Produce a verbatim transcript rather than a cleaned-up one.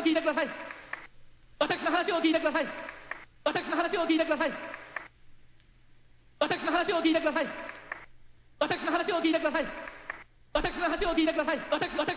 聞いてください。私の話を聞いてください。私の話を聞いてください。私の話を聞いてください。私の話を聞いてください。私の話を聞いてください。私、私、